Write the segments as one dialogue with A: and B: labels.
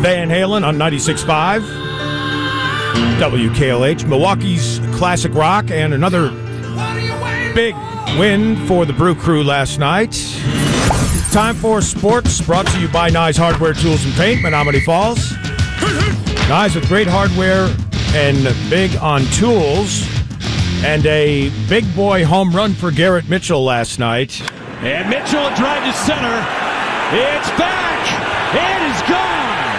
A: Van Halen on 96.5 WKLH. Milwaukee's classic rock, and another big win for the Brew Crew last night. Time for sports, brought to you by Nye's Hardware, Tools, and Paint, Menominee Falls. Nye's with great hardware and big on tools. And a big boy home run for Garrett Mitchell last night.
B: And Mitchell a drive to center. It's back. It is gone.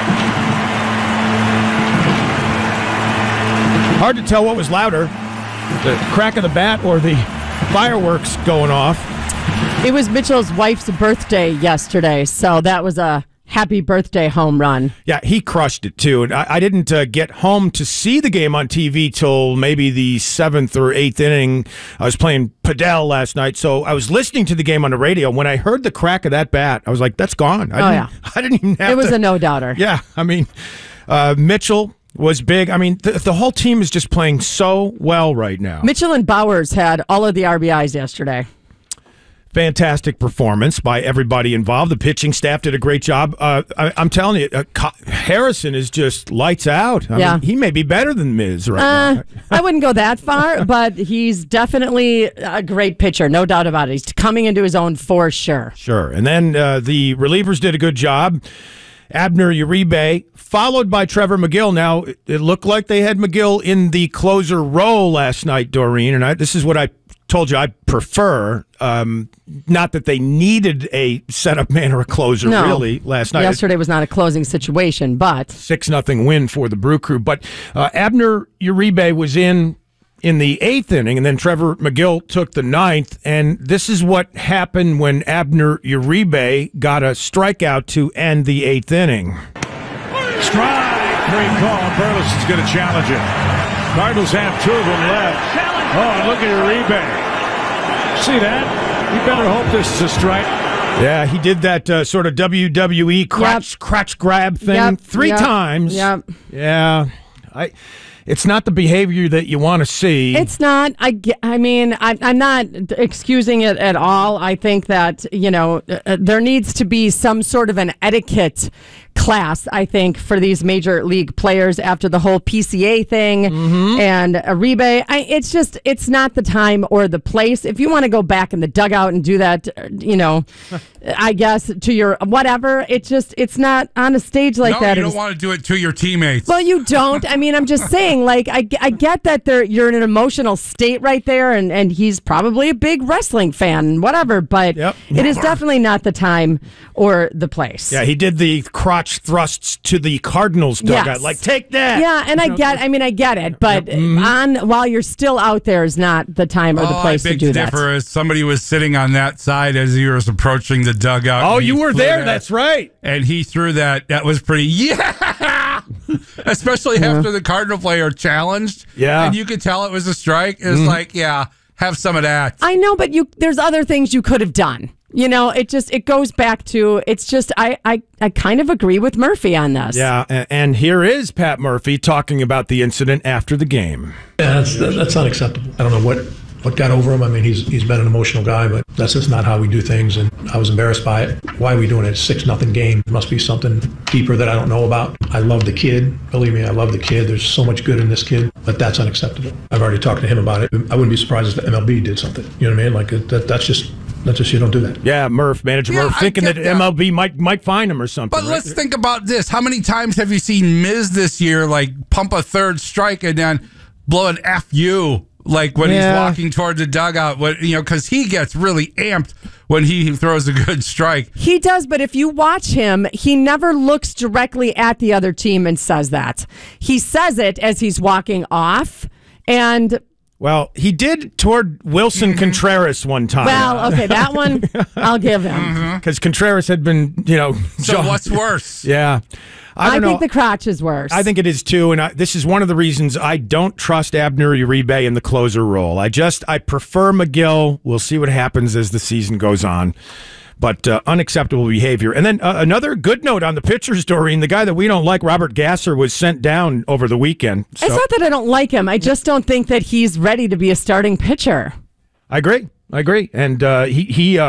A: Hard to tell what was louder, the crack of the bat or the fireworks going off.
C: It was Mitchell's wife's birthday yesterday, so that was a happy birthday home run.
A: Yeah, he crushed it, too. And I didn't get home to see the game on TV till maybe the 7th or 8th inning. I was playing Padel last night, so I was listening to the game on the radio. When I heard the crack of that bat, I was like, that's gone. I didn't even have
C: It was a no-doubter.
A: Yeah, I mean, Mitchell was big. I mean, the whole team is just playing so well right now.
C: Mitchell and Bowers had all of the RBIs yesterday.
A: Fantastic performance by everybody involved. The pitching staff did a great job. I'm telling you, Harrison is just lights out. I mean, he may be better than Miz right now.
C: I wouldn't go that far, but he's definitely a great pitcher, no doubt about it. He's coming into his own for sure.
A: Sure. And then the relievers did a good job. Abner Uribe, followed by Trevor McGill. Now, it looked like they had McGill in the closer role last night, Doreen, and this is what I told you I prefer. Not that they needed a setup man or a closer, really, last night.
C: Yesterday was not a closing situation, but
A: 6-0 win for the Brew Crew. But Abner Uribe was in the 8th inning, and then Trevor McGill took the 9th. And this is what happened when Abner Uribe got a strikeout to end the 8th inning.
B: Strike, great call. Burleson's going to challenge it. Cardinals have two of them left. Oh, look at Uribe. See that? You better hope this is a strike.
A: Yeah, he did that sort of WWE crotch grab thing three times.
C: Yep.
A: Yeah. It's not the behavior that you want to see.
C: It's not. I mean, I'm not excusing it at all. I think that, there needs to be some sort of an etiquette class, I think, for these major league players after the whole PCA thing and Uribe. It's not the time or the place. If you want to go back in the dugout and do that, I guess to your whatever, it's not on a stage like that.
D: You don't want to do it to your teammates.
C: Well, you don't. I mean, I'm just saying, like, I get that you're in an emotional state right there, and he's probably a big wrestling fan, whatever, but it is definitely not the time or the place.
A: Yeah, he did the crotch thrusts to the Cardinals dugout. Like, take that.
C: Yeah, and I get it, but while you're still out there is not the time or the place to do that.
D: Differ is somebody was sitting on that side as he was approaching the dugout.
A: Oh, you were there. That's right.
D: And he threw that. That was pretty. Yeah. Especially after the Cardinal player challenged.
A: Yeah.
D: And you could tell it was a strike. It was like, have some of that.
C: I know, but there's other things you could have done. It goes back to, I kind of agree with Murphy on this.
A: Yeah, and here is Pat Murphy talking about the incident after the game.
E: Yeah, that's unacceptable. I don't know what got over him. I mean, he's been an emotional guy, but that's just not how we do things, and I was embarrassed by it. Why are we doing it? 6-0 game. There must be something deeper that I don't know about. I love the kid. Believe me, I love the kid. There's so much good in this kid, but that's unacceptable. I've already talked to him about it. I wouldn't be surprised if the MLB did something. You know what I mean? Like, that's just you don't do that.
A: Yeah, Manager Murph, thinking that MLB might fine him or something.
D: But let's think about this. How many times have you seen Miz this year, like, pump a third strike and then blow an FU, like, when he's walking towards the dugout? Because he gets really amped when he throws a good strike.
C: He does, but if you watch him, he never looks directly at the other team and says that. He says it as he's walking off, and...
A: Well, he did toward Wilson Contreras one time.
C: Well, okay, that one I'll give him.
A: Because Contreras had been,
D: So what's worse?
A: Yeah.
C: I think the crotch is worse.
A: I think it is too, and this is one of the reasons I don't trust Abner Uribe in the closer role. I prefer McGill. We'll see what happens as the season goes on. But unacceptable behavior. And then another good note on the pitchers, Doreen. The guy that we don't like, Robert Gasser, was sent down over the weekend. So.
C: It's not that I don't like him. I just don't think that he's ready to be a starting pitcher.
A: I agree. And he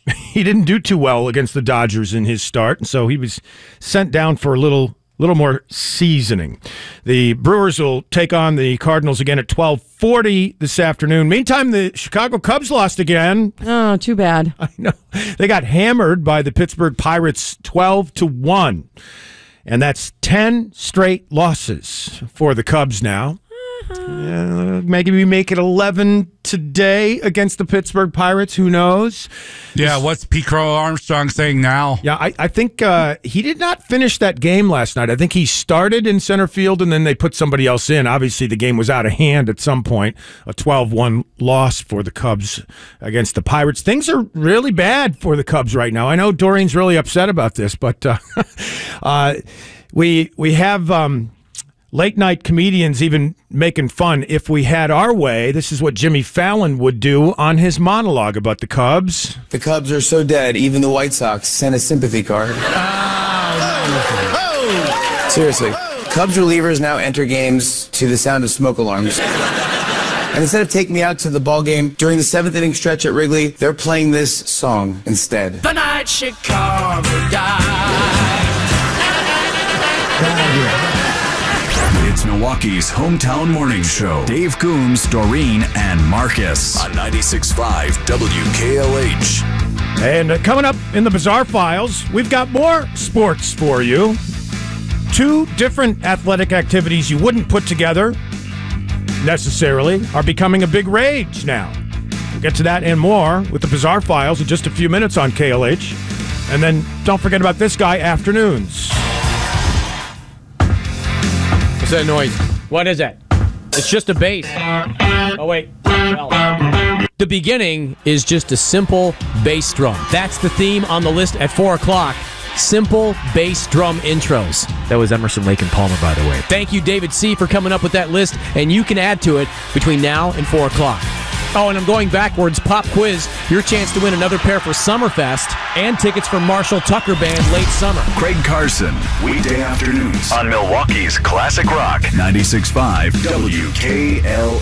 A: he didn't do too well against the Dodgers in his start, and so he was sent down for a little more seasoning. The Brewers will take on the Cardinals again at 12:40 this afternoon. Meantime, the Chicago Cubs lost again.
C: Oh, too bad.
A: I know. They got hammered by the Pittsburgh Pirates 12-1. And that's 10 straight losses for the Cubs now. Maybe we make it 11 today against the Pittsburgh Pirates. Who knows?
D: Yeah, what's Pete Crow Armstrong saying now?
A: Yeah, I think he did not finish that game last night. I think he started in center field, and then they put somebody else in. Obviously, the game was out of hand at some point. A 12-1 loss for the Cubs against the Pirates. Things are really bad for the Cubs right now. I know Doreen's really upset about this, but we have... late-night comedians even making fun. If we had our way, this is what Jimmy Fallon would do on his monologue about the Cubs.
F: The Cubs are so dead, even the White Sox sent a sympathy card. Seriously, Cubs relievers now enter games to the sound of smoke alarms. And instead of taking me out to the ball game during the 7th inning stretch at Wrigley, they're playing this song instead. The night Chicago died.
G: It's Milwaukee's hometown morning show. Dave Coombs, Doreen, and Marcus on 96.5 WKLH.
A: And coming up in the Bizarre Files, we've got more sports for you. 2 different athletic activities you wouldn't put together necessarily are becoming a big rage now. We'll get to that and more with the Bizarre Files in just a few minutes on KLH. And then don't forget about this guy, Afternoons.
H: What's that noise? What is it? It's just a bass. Oh, wait. Well, the beginning is just a simple bass drum. That's the theme on the list at 4 o'clock. Simple bass drum intros.
I: That was Emerson, Lake and Palmer, by the way.
H: Thank you, David C., for coming up with that list, and you can add to it between now and 4 o'clock. Oh, and I'm going backwards. Pop quiz. Your chance to win another pair for Summerfest and tickets for Marshall Tucker Band late summer.
G: Craig Carson, weekday afternoons on Milwaukee's Classic Rock 96.5 WKLH.